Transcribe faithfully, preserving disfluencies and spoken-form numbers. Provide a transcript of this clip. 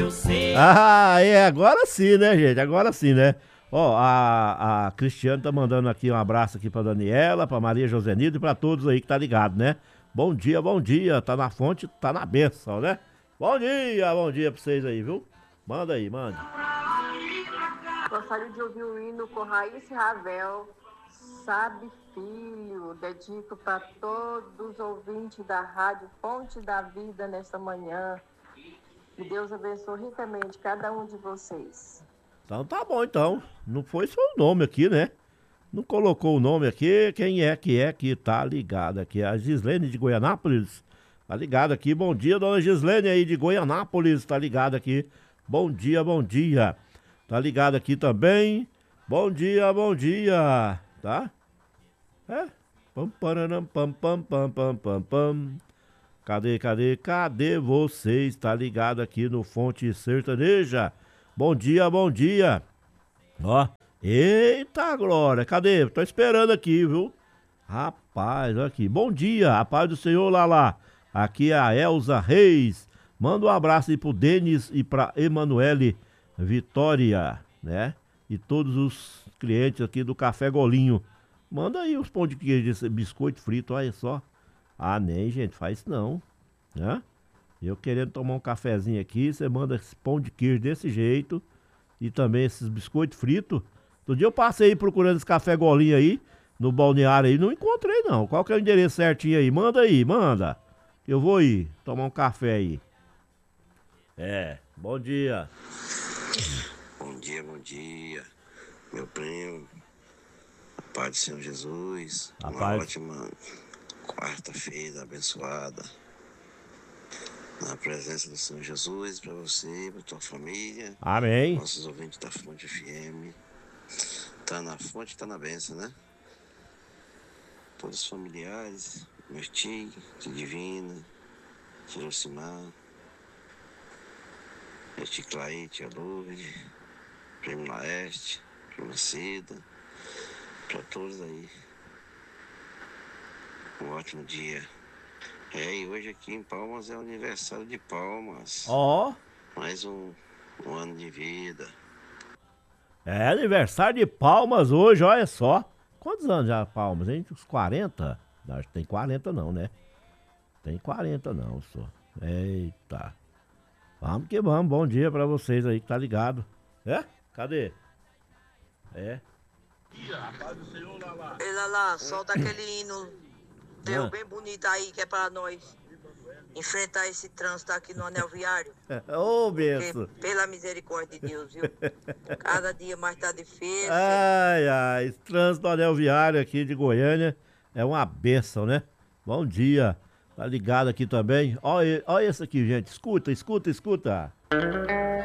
Ah, é, agora sim, né, gente? Agora sim, né? Ó, a, a Cristiane tá mandando aqui um abraço aqui pra Daniela, pra Maria Josenildo e pra todos aí que tá ligado, né? Bom dia, bom dia. Tá na fonte, tá na bênção, né? Bom dia, bom dia pra vocês aí, viu? Manda aí, manda. Gostaria de ouvir o hino com Raíssa Ravel, Sabe Filho. Dedico para todos os ouvintes da Rádio Fonte da Vida nesta manhã. Que Deus abençoe ricamente cada um de vocês. Então tá bom, então. Não foi só o nome aqui, né? Não colocou o nome aqui. Quem é que é que tá ligado aqui? A Gislene de Goianápolis. Tá ligado aqui. Bom dia, dona Gislene aí de Goianápolis. Tá ligado aqui. Bom dia, bom dia. Tá ligado aqui também. Bom dia, bom dia. Tá? É? Pam, pararam, pam, pam, pam, pam, pam, pam. Cadê, cadê, cadê vocês? Tá ligado aqui no Fonte Sertaneja. Bom dia, bom dia. Ó. Eita, Glória. Cadê? Tô esperando aqui, viu? Rapaz, olha aqui. Bom dia, a paz do Senhor, lá lá. Aqui é a Elza Reis. Manda um abraço aí pro Denis e pra Emanuele Vitória, né? E todos os clientes aqui do Café Golinho. Manda aí os pão de queijo, esse biscoito frito, olha só. Ah, nem, gente, faz isso não, né? Eu querendo tomar um cafezinho aqui, você manda esse pão de queijo desse jeito e também esses biscoitos fritos. Outro dia eu passei aí procurando esse Café Golinho aí, no balneário aí, não encontrei não. Qual que é o endereço certinho aí? Manda aí, manda. Eu vou ir tomar um café aí. É, bom dia. Bom dia, bom dia, meu primo. A paz do Senhor Jesus. A Uma paz. ótima quarta-feira abençoada. Na presença do Senhor Jesus, para você, para tua família. Amém. Nossos ouvintes da Fonte F M. Tá na fonte, tá na benção, né? Todos os familiares, meus tios, tia Divina, tia Lucimar, minha tia Clay, tia Lourdes, primo Laeste, prima Cida, para todos aí. Um ótimo dia. É, e hoje aqui em Palmas é o aniversário de Palmas. Ó. Mais um, um ano de vida. É aniversário de Palmas hoje, olha só. Quantos anos já Palmas, hein? Uns quarenta? Não, acho que tem quarenta não, né? Tem quarenta não, só. Eita. Vamos que vamos, bom dia pra vocês aí que tá ligado. É? Cadê? É. Ei, Lala, solta aquele hino teu Ah. bem bonito aí, que é pra nós enfrentar esse trânsito aqui no anel viário. Ô, Porque, benção. pela misericórdia de Deus, viu? Cada dia mais tá difícil. Ai, ai, esse trânsito do anel viário aqui de Goiânia é uma bênção, né? Bom dia. Tá ligado aqui também? Olha, olha esse aqui, gente. Escuta, escuta, escuta.